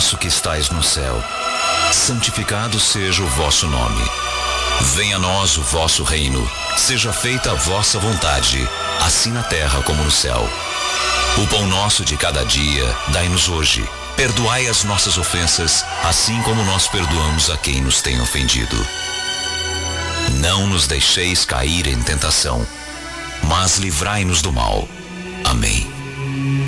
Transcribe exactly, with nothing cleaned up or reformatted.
nosso que estais no céu, santificado seja o vosso nome. Venha a nós o vosso reino, seja feita a vossa vontade, assim na terra como no céu. O pão nosso de cada dia, dai-nos hoje. Perdoai as nossas ofensas, assim como nós perdoamos a quem nos tem ofendido. Não nos deixeis cair em tentação, mas livrai-nos do mal. Amém.